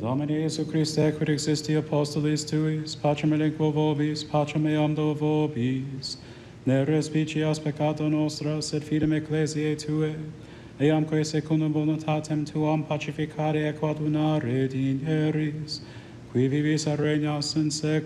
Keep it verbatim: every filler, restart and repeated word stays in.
Domine Iesu Christe, quid existi apostolis tuis, pacem elenquo vobis, pacem eam do vobis, ne respicias peccato nostra, sed fidem ecclesiae Tue, eamque secundum voluntatem Tuam pacificare et coadunare dineris, qui vivis et regnas in seculum.